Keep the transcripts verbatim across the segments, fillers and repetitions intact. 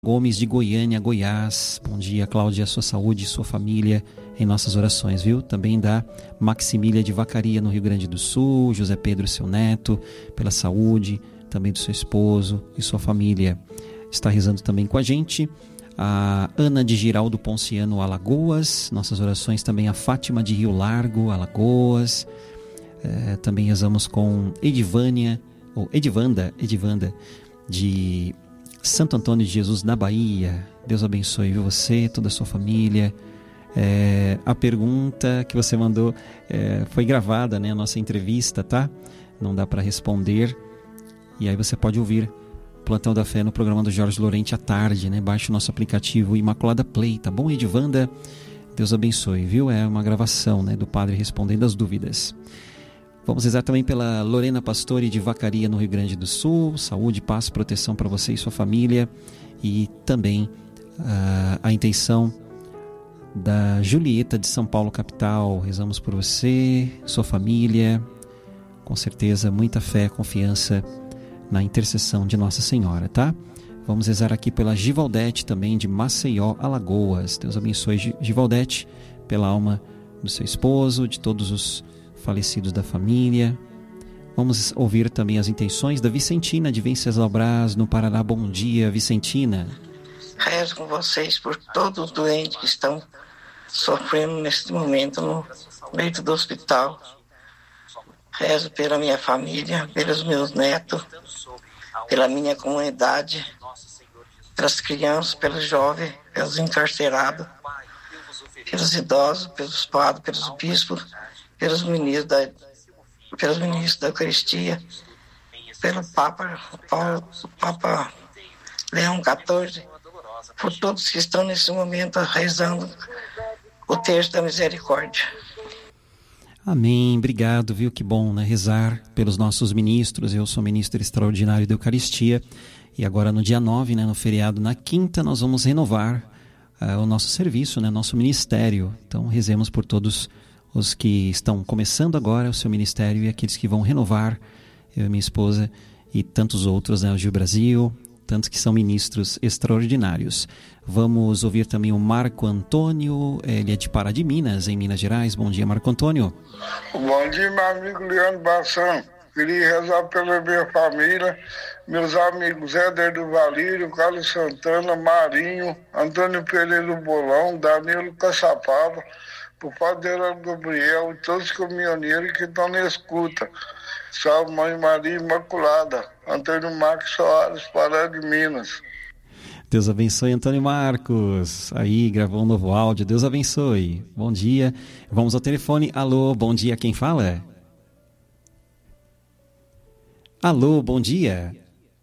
Gomes de Goiânia, Goiás. Bom dia, Cláudia, sua saúde e sua família em nossas orações, viu? Também da Maximília de Vacaria, no Rio Grande do Sul. José Pedro, seu neto, pela saúde, também do seu esposo e sua família. Está rezando também com a gente a Ana de Giraldo Ponciano, Alagoas. Nossas orações também a Fátima de Rio Largo, Alagoas. É, também rezamos com Edivânia, ou Edivanda, Edivanda, de Santo Antônio de Jesus, na Bahia. Deus abençoe, viu, você, toda a sua família. É, a pergunta que você mandou é, foi gravada, né, a nossa entrevista, tá? Não dá para responder. E aí você pode ouvir Plantão da Fé no programa do Jorge Lorente à tarde, né? Baixe o nosso aplicativo Imaculada Play, tá bom, Edivanda? Deus abençoe, viu? É uma gravação, né, do padre respondendo as dúvidas. Vamos rezar também pela Lorena Pastore de Vacaria, no Rio Grande do Sul. Saúde, paz, proteção para você e sua família. E também uh, a intenção da Julieta de São Paulo, capital. Rezamos por você, sua família. Com certeza, muita fé, confiança na intercessão de Nossa Senhora, tá? Vamos rezar aqui pela Givaldete também, de Maceió, Alagoas. Deus abençoe, Givaldete, pela alma do seu esposo, de todos os falecidos da família. Vamos ouvir também as intenções da Vicentina de Venceslau Braz, no Paraná. Bom dia, Vicentina. Rezo com vocês por todos os doentes que estão sofrendo neste momento no leito do hospital. Rezo pela minha família, pelos meus netos, pela minha comunidade, pelas crianças, pelos jovens, pelos encarcerados, pelos idosos, pelos padres, pelos bispos, pelos ministros da, pelos ministros da Eucaristia, pelo Papa, Paulo, Papa Leão quatorze, por todos que estão nesse momento rezando o terço da misericórdia. Amém, obrigado, viu, que bom, né, rezar pelos nossos ministros. Eu sou ministro extraordinário da Eucaristia e agora no dia nove, né, no feriado, na quinta, nós vamos renovar uh, o nosso serviço, né, nosso ministério. Então rezemos por todos os que estão começando agora o seu ministério e aqueles que vão renovar, eu e minha esposa e tantos outros, né, o Gil Brasil, tantos que são ministros extraordinários. Vamos ouvir também o Marco Antônio, ele é de Pará de Minas, em Minas Gerais. Bom dia, Marco Antônio. Bom dia, meu amigo Leandro Bassan. Queria rezar pela minha família, meus amigos Éder do Valírio, Carlos Santana, Marinho, Antônio Pereira do Bolão, Danilo Caçapava, por Padre Gabriel e todos os caminhoneiros que estão na escuta. Salve Mãe Maria Imaculada. Antônio Marcos Soares, Pará de Minas. Deus abençoe, Antônio Marcos. Aí, gravou um novo áudio. Deus abençoe. Bom dia. Vamos ao telefone. Alô, bom dia. Quem fala? Alô, bom dia.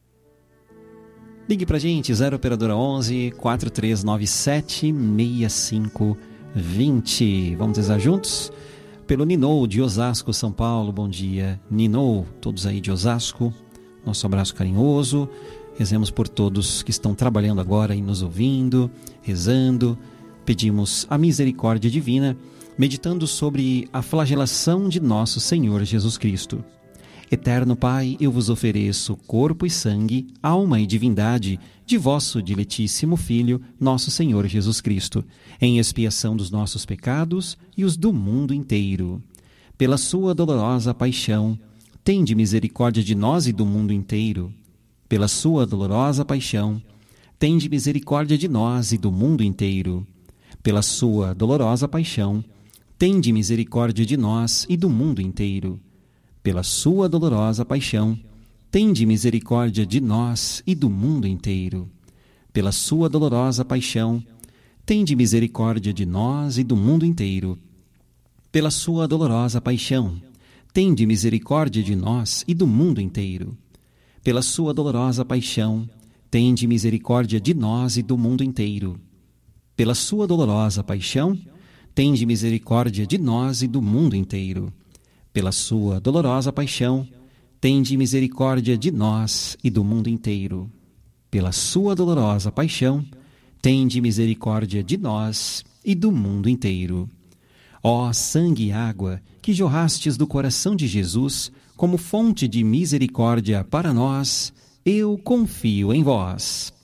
Ligue pra gente, zero operadora onze, quatro três nove sete, seis cinco dois zero. Vamos rezar juntos? Pelo Ninou, de Osasco, São Paulo. Bom dia, Ninou, todos aí de Osasco. Nosso abraço carinhoso. Rezemos por todos que estão trabalhando agora e nos ouvindo, rezando. Pedimos a misericórdia divina, meditando sobre a flagelação de nosso Senhor Jesus Cristo. Eterno Pai, eu vos ofereço corpo e sangue, alma e divindade de vosso diletíssimo Filho, nosso Senhor Jesus Cristo, em expiação dos nossos pecados e os do mundo inteiro. Pela sua dolorosa paixão, tende misericórdia de nós e do mundo inteiro. Pela sua dolorosa paixão, tende misericórdia de nós e do mundo inteiro. Pela sua dolorosa paixão, tende misericórdia de nós e do mundo inteiro. Pela sua dolorosa paixão, tende misericórdia de nós e do mundo inteiro. Pela sua dolorosa paixão, tende misericórdia de nós e do mundo inteiro. Pela sua dolorosa paixão, tende misericórdia de nós e do mundo inteiro. Pela sua dolorosa paixão, tende misericórdia de nós e do mundo inteiro. Pela sua dolorosa paixão, tende misericórdia de nós e do mundo inteiro. Pela sua dolorosa paixão, tende misericórdia de nós e do mundo inteiro. Pela sua dolorosa paixão, tende misericórdia de nós e do mundo inteiro. Ó sangue e água que jorrastes do coração de Jesus como fonte de misericórdia para nós, eu confio em vós.